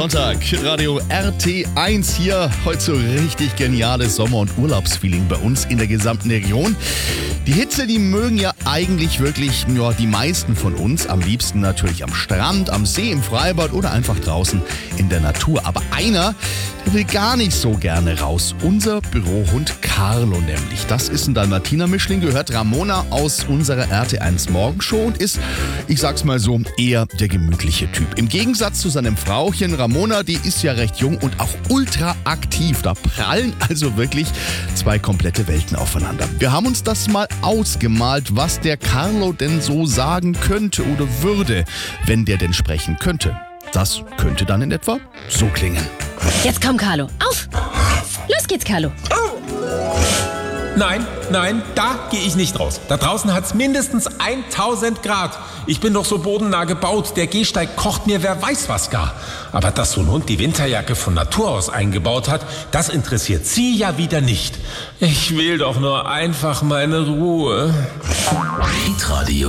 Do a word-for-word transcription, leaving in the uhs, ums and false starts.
Sonntag, Radio R T eins hier. Heute so richtig geniales Sommer- und Urlaubsfeeling bei uns in der gesamten Region. Die Hitze, die mögen ja eigentlich wirklich ja, die meisten von uns. Am liebsten natürlich am Strand, am See, im Freibad oder einfach draußen in der Natur. Aber einer, der will gar nicht so gerne raus. Unser Bürohund Carlo nämlich. Das ist ein Dalmatiner-Mischling, gehört Ramona aus unserer R T eins Morgenshow und ist, ich sag's mal so, eher der gemütliche Typ. Im Gegensatz zu seinem Frauchen Ramona, die ist ja recht jung und auch ultra aktiv. Da prallen also wirklich zwei komplette Welten aufeinander. Wir haben uns das mal ausgemalt, was der Carlo denn so sagen könnte oder würde, wenn der denn sprechen könnte. Das könnte dann in etwa so klingen. Jetzt komm, Carlo. Auf! Los geht's, Carlo. Nein, nein, da gehe ich nicht raus. Da draußen hat's mindestens tausend Grad. Ich bin doch so bodennah gebaut. Der Gehsteig kocht mir wer weiß was gar. Aber dass so ein Hund die Winterjacke von Natur aus eingebaut hat, das interessiert sie ja wieder nicht. Ich will doch nur einfach meine Ruhe. Hitradio